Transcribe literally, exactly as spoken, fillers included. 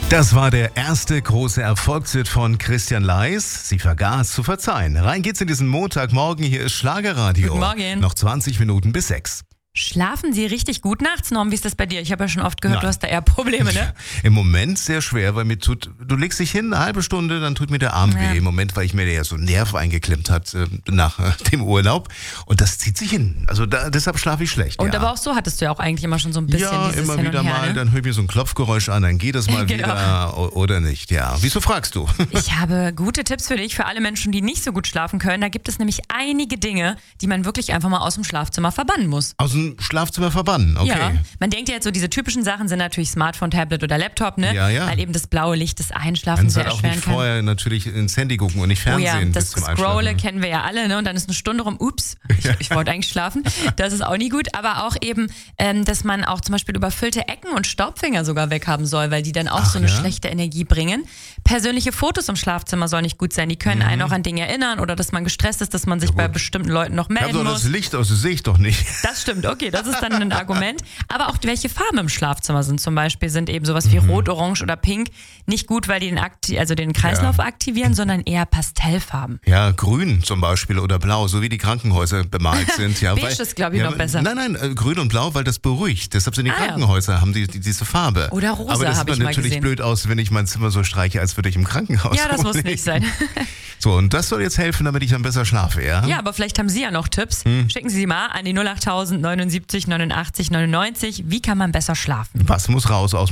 Das war der erste große Erfolgshit von Christian Leis. Sie vergaß zu verzeihen. Rein geht's in diesen Montagmorgen. Hier ist Schlagerradio. Guten Morgen. Noch zwanzig Minuten bis sechs. Schlafen Sie richtig gut nachts, Norm? Wie ist das bei dir? Ich habe ja schon oft gehört, Nein. du hast da eher Probleme, ne? Im Moment sehr schwer, weil mir tut, du legst dich hin, eine halbe Stunde, dann tut mir der Arm Ja. weh. Im Moment, weil ich mir ja so einen Nerv eingeklemmt hat äh, nach äh, dem Urlaub. Und das zieht sich hin. Also da, deshalb schlafe ich schlecht. Und ja. aber auch so hattest du ja auch eigentlich immer schon so ein bisschen Ja, dieses immer Hin wieder und her, mal, ne? dann höre ich mir so ein Klopfgeräusch an, dann geht das mal Genau. wieder o- oder nicht. Ja, wieso fragst du? Ich habe gute Tipps für dich, für alle Menschen, die nicht so gut schlafen können. Da gibt es nämlich einige Dinge, die man wirklich einfach mal aus dem Schlafzimmer verbannen muss. Aus dem Schlafzimmer verbannen, okay. Ja, man denkt ja jetzt so, diese typischen Sachen sind natürlich Smartphone, Tablet oder Laptop, ne? Ja, ja. Weil eben das blaue Licht das Einschlafen Dann sehr soll auch erschweren nicht kann. vorher natürlich ins Handy gucken und nicht Oh ja, Fernsehen das bis zum Scrolle Einschlafen. kennen wir ja alle, ne? Und dann ist eine Stunde rum, ups, ich, ich wollte eigentlich schlafen. Das ist auch nie gut. Aber auch eben, ähm, dass man auch zum Beispiel überfüllte Ecken und Staubfänger sogar weghaben soll, weil die dann auch Ach, so eine ja? schlechte Energie bringen. Persönliche Fotos im Schlafzimmer sollen nicht gut sein. Die können einen auch an Dinge erinnern oder dass man gestresst ist, dass man sich Mhm. Ja, bei gut. bestimmten Leuten noch Ich hab melden doch muss. das Licht aus, das sehe ich doch nicht. Das stimmt, okay, das ist dann ein Argument. Aber auch welche Farben im Schlafzimmer sind zum Beispiel, sind eben sowas wie Rot, Orange oder Pink nicht gut, weil die den, Akti- also den Kreislauf Ja. aktivieren, sondern eher Pastellfarben. Ja, grün zum Beispiel oder blau, so wie die Krankenhäuser bemalt sind. Ja, Beige ist, glaub ich, noch besser. Nein, nein, äh, grün und blau, weil das beruhigt. Deshalb sind die Ah, ja. Krankenhäuser, haben die, die diese Farbe. Oder rosa, Aber das hab sieht ich man mal natürlich gesehen. blöd aus, wenn ich mein Zimmer so streiche, als würde ich im Krankenhaus Ja, das muss wohnen. nicht sein. So, und das soll jetzt helfen, damit ich dann besser schlafe, ja? Ja, aber vielleicht haben Sie ja noch Tipps. Hm. Schicken Sie sie mal an die null acht tausend neunundsiebzig neunundachtzig neunundneunzig. Wie kann man besser schlafen? Was muss raus aus